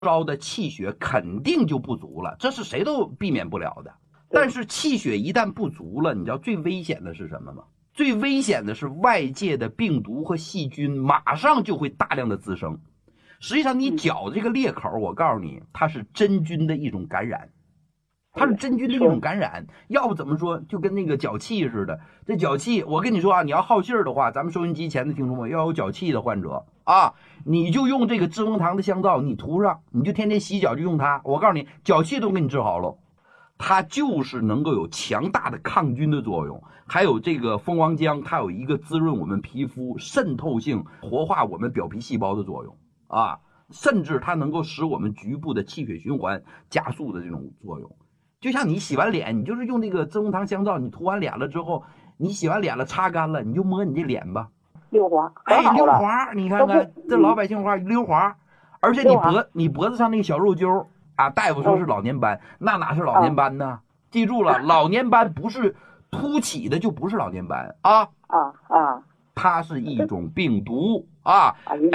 烧的气血肯定就不足了，这是谁都避免不了的。但是气血一旦不足了，你知道最危险的是什么吗？最危险的是外界的病毒和细菌马上就会大量的滋生。实际上你脚这个裂口，我告诉你，它是真菌的一种感染，它是真菌的一种感染。要不怎么说就跟那个脚气似的，这脚气我跟你说啊，你要好信儿的话，咱们收音机前的听众们要有脚气的患者啊，你就用这个知蜂堂的香皂，你涂上，你就天天洗脚就用它，我告诉你脚气都给你治好了。它就是能够有强大的抗菌的作用，还有这个蜂王浆，它有一个滋润我们皮肤、渗透性、活化我们表皮细胞的作用啊，甚至它能够使我们局部的气血循环加速的这种作用。就像你洗完脸，你就是用这个知蜂堂香皂，你涂完脸了之后，你洗完脸了擦干了，你就摸你这脸吧， 溜滑， 哎，溜滑，你看看这老百姓话溜滑，而且你脖子上那个小肉揪啊，大夫说是老年斑，那哪是老年斑呢？记住了，老年斑不是凸起的就不是老年斑啊，它是一种病毒啊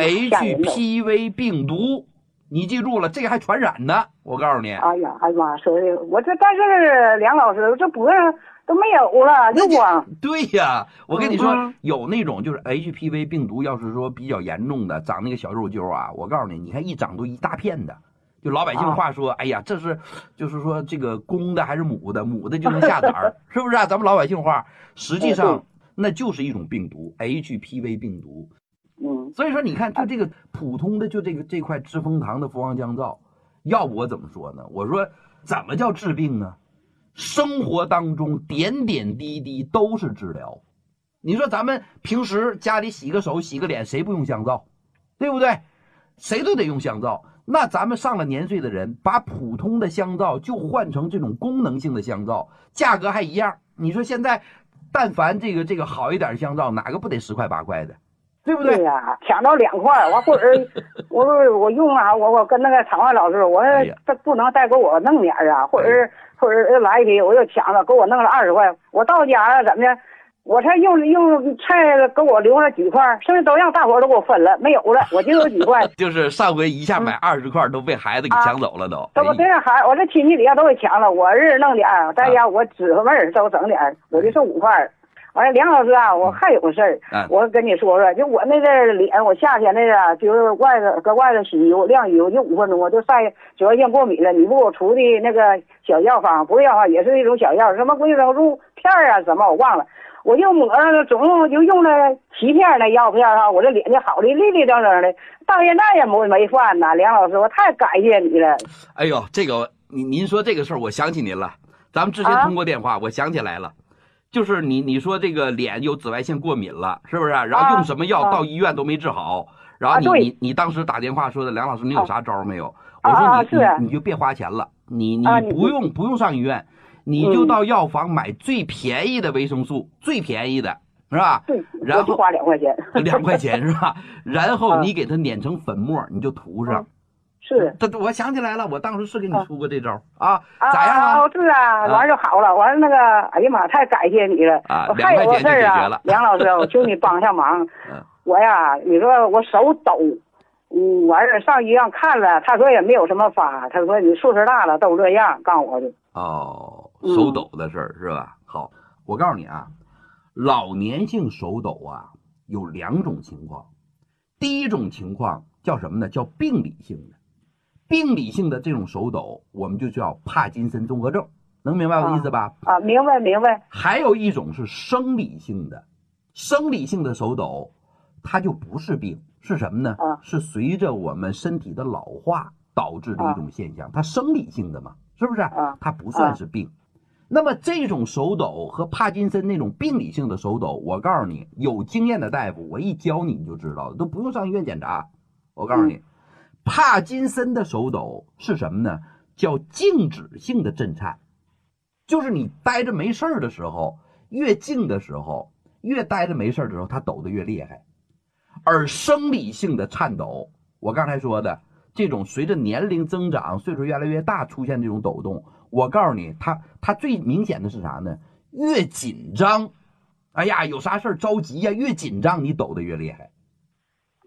，HPV 病毒，你记住了，这个还传染呢，我告诉你。 哎呀妈，说的我这，但是梁老师这脖子都没有了，就光。 对呀，我跟你说，有那种就是 HPV 病毒，要是说比较严重的，长那个小肉揪啊，我告诉你，你看一长都一大片的。就老百姓话说，哎呀，这是就是说这个公的还是母的，母的就能下崽儿，是不是啊？咱们老百姓话，实际上那就是一种病毒 ，HPV 病毒。所以说你看，就这个普通的就这块知蜂堂的蜂王浆皂，要不我怎么说呢？我说怎么叫治病呢？生活当中点点滴滴都是治疗。你说咱们平时家里洗个手洗个脸，谁不用香皂？对不对？谁都得用香皂。那咱们上了年岁的人，把普通的香皂就换成这种功能性的香皂，价格还一样。你说现在，但凡这个好一点的香皂，哪个不得10块8块的，对不对？ 对呀，抢到2块，完或者我用啊，我跟那个厂外老师，我说这不能再给我弄点啊，或者来一批，我又抢了，给我弄了20块，我到家了怎么的？我才用才给我留了几块，剩下都让大伙都给我分了，没有了，我就有几块。 就是上回一下买20块都被孩子给抢走了都。 我对着孩，我这亲戚里都给抢了，我是弄点儿，在家我指个味儿都整点儿，我就剩5块。完了，梁老师啊，我还有个事儿，我跟你说说，就我那个脸，我夏天那个就是搁外头洗油晾油就5分钟，我就晒紫外线过敏了。你不给我出的那个小药方，不是药方，也是一种小药，什么维生素片啊什么我忘了。我就抹了，总共就用了7片那药片啊，我这脸就好的立立正正的，到现在也没犯呐。梁老师，我太感谢你了。 哎呦，这个您说这个事儿，我想起您了。咱们之前通过电话，我想起来了，就是你说这个脸有紫外线过敏了，是不是？然后用什么药到医院都没治好，然后你当时打电话说的，梁老师你有啥招没有？我说你就别花钱了，你不用上医院。你就到药房买最便宜的维生素，最便宜的是吧？ 对， 然后花2块钱 ，2块钱是吧？然后你给它碾成粉末，你就涂上。 是， 我想起来了，我当时是给你出过这招啊，咋样啊？ 是啊，完就好了。完了那个，哎呀妈，太感谢你了啊！ 还有个事儿啊， 梁老师，我求你帮上忙。我呀，你说我手抖，完了上医院看了，他说也没有什么法，他说你岁数大了都这样，告诉我的。 哦，手抖的事儿是吧？好，我告诉你啊，老年性手抖啊有2种情况。第一种情况叫什么呢？叫病理性的。病理性的这种手抖，我们就叫帕金森综合症，能明白我的意思吧？ 明白。 还有一种是生理性的，生理性的手抖，它就不是病，是什么呢？是随着我们身体的老化导致的一种现象，它生理性的嘛。是不是？它不算是病。那么这种手抖和帕金森那种病理性的手抖，我告诉你，有经验的大夫，我一教你就知道了，都不用上医院检查。我告诉你，帕金森的手抖是什么呢？叫静止性的震颤，就是你待着没事的时候，越静的时候，越待着没事的时候，它抖得越厉害。而生理性的颤抖，我刚才说的。这种随着年龄增长，岁数越来越大出现这种抖动，我告诉你，它最明显的是啥呢？越紧张，哎呀，有啥事着急呀，越紧张你抖得越厉害。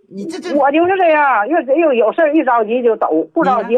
你这我就是这样，又有事儿一着急就抖，不着急